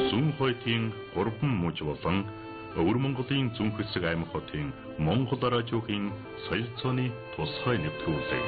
Зүүн хойтын 3 муж болон Өвөр Монголын зүүн хэсэг аймаг хотын Монгол радиогийн соёл цооны тусгай нэвтрүүлэг.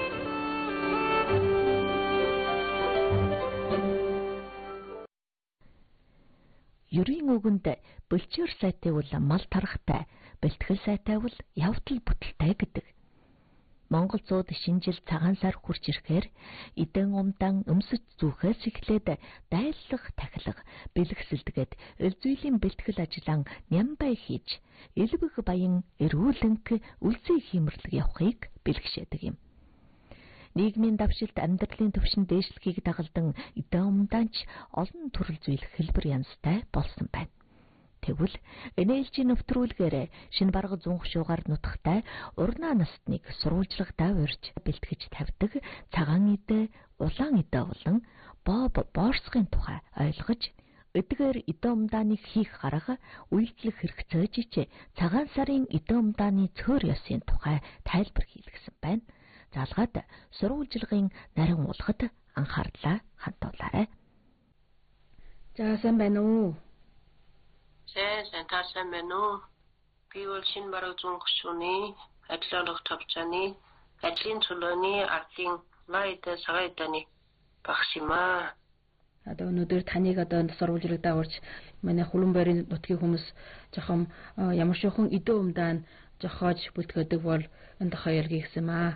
Ерийн үгэнд бэлчээр сайтай бол мал тарахтай, бэлтгэл сайтай бол явдал бүтэлтэй гэдэг. Монгол зууд шинэ жил цагаан сар хурж ирэхээр эдэн умдаан өмсөж зүүхээс эхлээд дайлах, тахилга, бэлгэсэлдгээд элзүйлийн бэлтгэл ажиллаан нямбай хийж, элбэг баян эрүүлэнх үлзий хиймэрлэг явахыг бэлгшээдэг юм. Нийгмийн давшилт амьдралын төвшин дээшлэхийг дагалдан эдэн умдаанч олон төрөл зүйл хэлбэр янзтай болсон байна. Тэгвэл энээлжийн нэвтрүүлгээр шинэ барга зүүн хушуугаар нутагтай урнаа настныг сурвалжлагатай урьж бэлтгэж тавьдаг цагаан идэ, улаан идэ болон Боб Борсгийн тухай ойлгож, эдгээр идэ умдааныг хийх гарга, үйлчлэх хэрэгцээжж цагаан сарын идэ умдааны цөөр ёсын тухай тайлбар хийлгэсэн байна. Залгаад сурвалжлагын нарийн уулгад анхаарлаа хандуулаарай. За сайн байна уу? Сайн байна уу? Би бол шинэ бараг зүүн хушууны ажиллах тавцааны ажлын цолооны ардын лайда сагайданы багш юм аа. Одоо өнөөдөр таныг сурвалжлаг дагуулж манай Хулуунбайрын нутгийн хүмүүс жоохон ямар шохон идэ умдаан жохоож бүлтгэдэг бол энэ хоёрыг гэсэн аа.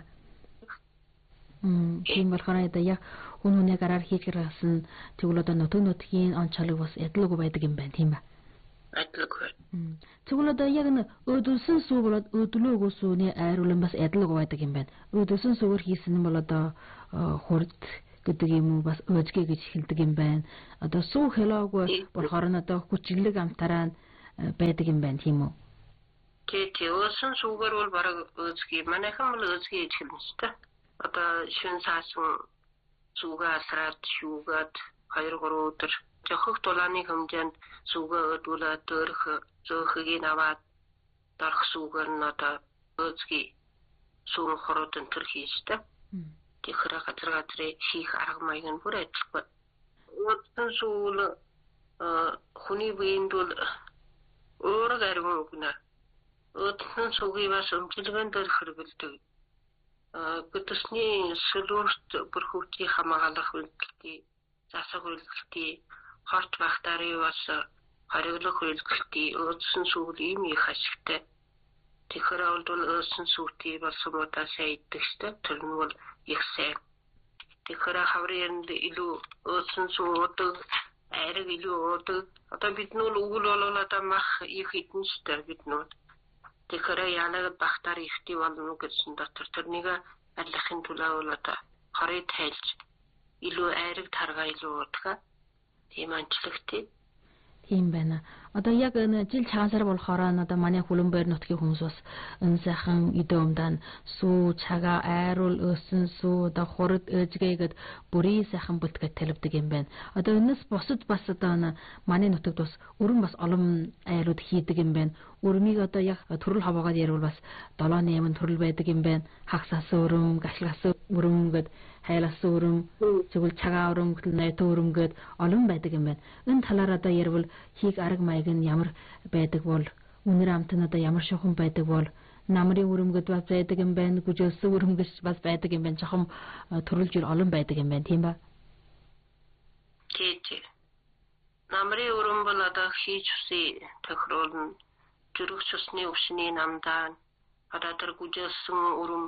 Тийм болохоор яг хүн хүнээ гараар хийж гаргасан тэгвэл одоо нутгийн он чалга бас ядлаг байдаг юм байна тийм ба. Адлаг. Тэгвэл одоо яг н өдөлсөн сүү болоод өдлөөгөө сүүний айруулан бас ядлаг байдаг юм байна. Өдөлсөн сүүгээр хийсэн бол одоо хурд гэдэг юм уу бас өжгэ гэж хэлдэг юм байна. Одоо сүү хэлоогүй болохоор нь одоо хүчлэг амтараа байдаг юм байна тийм үү? Тий, өдөлсөн сүүгээр бол бараг өжгэ. Манайхан бол өжгэ гэж хэлнэ шүү дээ. Одоо шин саасан сүүгээ асраад шүүгээд 2-3 өдөр жохох дулааны хэмжээнд сүүгээ өдүүлээд дөрөх зөөхийг аваад дарах сүүгээр нь одоо өзгий сүүн хороод өнтөр хийжтэй. Тэгэхээр газрын хийх арга маяг нь бүр адилхан. Өдсөн сүүл хүний биед бол өөр гарим үгнэ. Өдсөн сүүгийг бас өмчлөгөн дээр хэрэгэлдэг. Бүтсний сүлүүрт бүр хөвчий хамгаалах үйлдэлтий, засаг үйлдэлтий, хорт бахтарын бас хориглох үйлдэлтий, өдсөн сүүл ийм их ашигтай. Тэгэхээр бол өдсөн сүүтий болсон удаа сайн идэгчтэй, тэр нь бол их сайн. Тэгэхээр хаврын илүү өдсөн сүүдэг, айраг илүү уудаг. Одоо бид нүүл өгөл болоод одоо мах их идэнчтэй бид нүүл. Тэгэхээр янаг бахтар ихтэй болно гэсэн дотор тэрнийг арилгахын төлөө бол одоо хорыг тайлж илүү айраг таргаа илүү уудаг. Тийм анчлагтай. Тийм байна. Одоо яг жил цагаан сар болохоор одоо манай Хулуунбайр нутгийн хүмүүс бас энэ сайхан идэ умдаан сүү, цагаа, айруул, өсөн сүү, одоо хурд, өжгээгээд бүрийн сайхан бүлтгээд талбдаг юм байна. Одоо энэс бусад бас одоо манай нутагт бас өрөн бас олон айрууд хийдэг юм байна. Өрмийг одоо яг төрөл хаваагаад ярил бас 7-8 төрөл байдаг юм байна. Хагсаас өрөм, гашлаас өрөм гэд хайлаас өрөм, зөвл цагаа өрөм, нойтон өрөм гэд олон байдаг юм байна. Энэ талаар одоо ярил хийх арга маяг нь ямар байдаг бол үнэр амт нь одоо ямар шохон байдаг бол намрын өрөмгөд бас байдаг юм байна, гүжөөсөн өрөмгөс бас байдаг юм байна. Жохом төрөл жил олон байдаг юм байна, тийм ба? Тий. Намрын өрөм бол одоо хийж үсээ тохируулна. Жүрөх цусны өвсний намдаан одоо тэр гүжөөсөн өрөм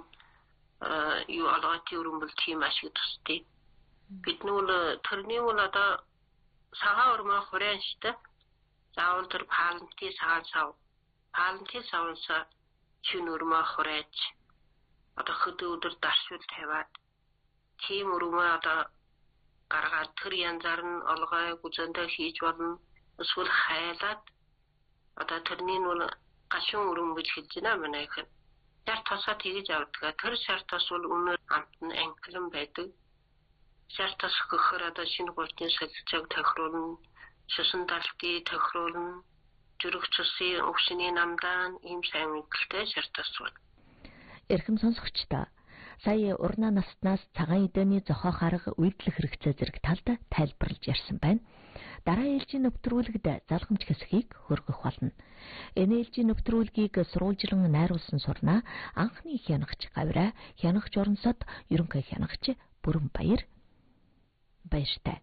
юу алгати өрөм бол тийм ашиг тустай. Бид нүүл тэрний бол одоо сагаа өрмөө хураан штэ. Заавал тэр паланти сагаан сав. Паланти савнса чин өрмөө хураач. Одоо хөдөө өдөр даршуул тавиад тийм өрмөө одоо гаргаад тэр янзаар нь олгой гүзэндээ хийж болно. Эсвэл хайлаад одоо тэрний нь гашуун өрөм гэж хэлж байна манайхан. Шар тосоо тэгж авдаг. Тэр шар тос бол өнөр амт нь англан байдаг. Шар тос гэхээр одоо шинэ гуртын солилцоог тохируулна. Шусан далдыг тохируулна. Жүрөх цусын өвсний намдаан ийм сайн үйлдэлтэй шар тос байна. Эрхэм сонсогчдоо Сая урнаа наснаас цагаан эдэний зохиох арга үйдлэх хэрэгцээ зэрэг талд тайлбарлаж ярьсан байна. Дараа ээлжийн нэвтрүүлэгт залгамж хэсгийг хөргөх болно. Энэ ээлжийн нэвтрүүлгийг сурвалжлан найруулсан сурнаа анхны хянагч Гавраа, хянагч Орнсод, ерөнхий хянагч Бүрэн Баяр. Баяртай.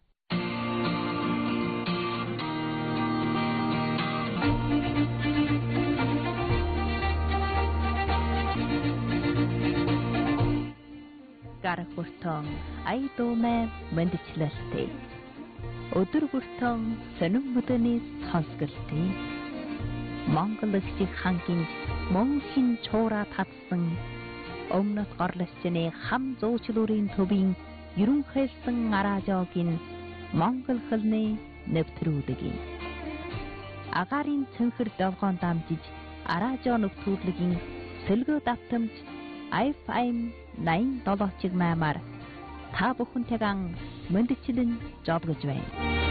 Гарах бүртэн ая дуумай мэндчлэлтэй. Өдөр бүртэн сонин мөдөний сонсголтын Монгол их хангийн монхин чуура татсан өмнөд горлосчны хам зуучлуурын төвийн ерөнхийлсэн араажоогийн Монгол хөлний нэвтрүүлгийн агарын цэнхэр долгоон дамжиж араажоо нэвтрүүлгийн сэлгөө давтамж FM 87.8-аар та бүхэнтэйгэн мэндчлэн жолгож байна.